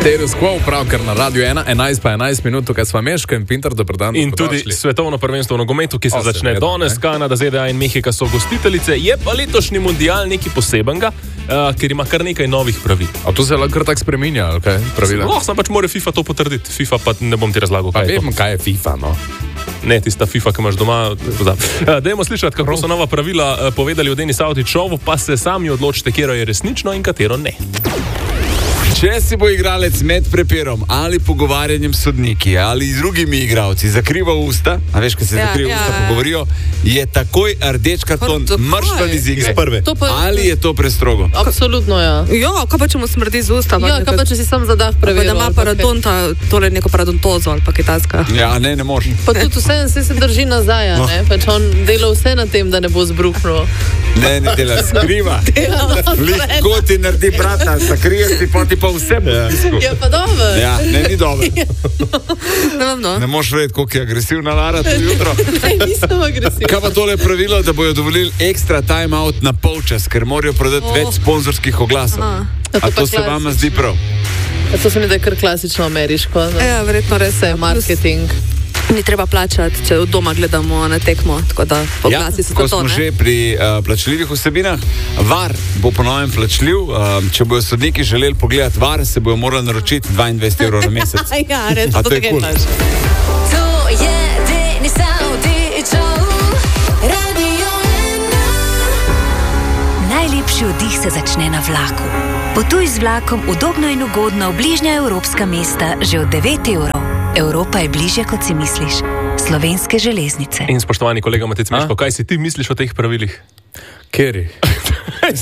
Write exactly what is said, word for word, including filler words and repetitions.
Status quo, pravkar na Radio ena, enajst pa enajst minut, tukaj sva Meška in Pintar, dober dan. In tudi svetovno prvenstvo v nogometu, ki se O, začne seveda, danes, ne. Kanada, Z D A in Mehika so gostiteljice, je pa letošnji mundial nekaj posebenega, uh, ker ima kar nekaj novih pravil. A to se lahko kar tako spreminja, ali kaj? Pravila? Lahko sam pač mora FIFA to potrditi, FIFA pa ne bom ti razlagal, Pa kaj je to. vem, kaj je FIFA, no. Ne, tista FIFA, ki imaš doma. Uh, dajmo slišati, kako so nova pravila uh, povedali v Deni Savti Šovu, pa se sami odločite, katero je resnično in katero ne. Če si bo igralec med prepirom ali pogovarjanjem s sodniki ali drugimi igralci zakrival usta, a veš, ko se Ja, zakriva ja, usta, ja. pogovorijo, je takoj rdeč karton Takoj. mršvan iz igre. Iz prve. To pa, Ali je to prestrogo? Absolutno, ja. Ja, kaj pa če mu smrdi z usta? Ja, kaj pa če si sam zadah Pa preveril? da ima ali pa kaj? paradonta, tole neko paradontozo ali pa kitajska. Ja, ne, ne moreš. Pa tudi vse se, se drži nazaj, no. ne? Pač on dela vse na tem, da ne bo zbruhnil. Ne, ne dela, skriva. Lahko ti naredi brata, sakrije si, pa ti pa vse bo v disku. Je pa dobro. Ja, ne, ni dobro. Ne vem, no. Ne moreš vedeti, koliko je agresivna Lara tudi jutro. Ne, nisem agresiven. Kaj pa tole pravilo, da bojo dovolili ekstra time out na polčas, ker morajo prodati Oh. več sponzorskih oglasov. Aha. A to A pa to se vama klasično. zdi prav? A to se mi da je kar klasično ameriško. No. Ja, verjetno res Vse je marketing. Ni treba plačati, če od doma gledamo na tekmo, tako da oglasi so ko to, smo ne? že pri uh, plačljivih vsebinah, VAR bo po novem plačljiv. Uh, če bojo sodniki želeli pogledati VAR, se bojo morali naročiti dvaindvajset evrov na mesec. Ja, res, A to to je tako kul? je. To je Deni Savti Show, Radio ena. Najlepši oddih se začne na vlaku. Potuj z vlakom udobno in ugodno v bližnja evropska mesta že od devet evrov. Evropa je bližje, kot si misliš. Slovenske železnice. In spoštovani kolega Matec Meško, kaj si ti misliš o teh pravilih? Keri?